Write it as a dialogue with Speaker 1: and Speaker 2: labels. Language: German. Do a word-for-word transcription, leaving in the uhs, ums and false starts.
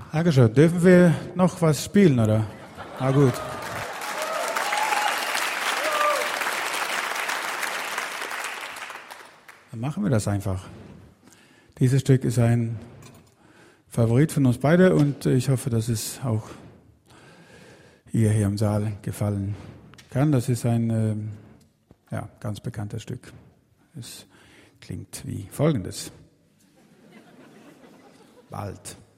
Speaker 1: Dankeschön. Dürfen wir noch was spielen, oder? Ah, gut. Dann machen wir das einfach. Dieses Stück ist ein Favorit von uns beide und ich hoffe, dass es auch ihr hier im Saal gefallen kann. Das ist ein äh, ja, ganz bekanntes Stück. Es klingt wie Folgendes. Bald.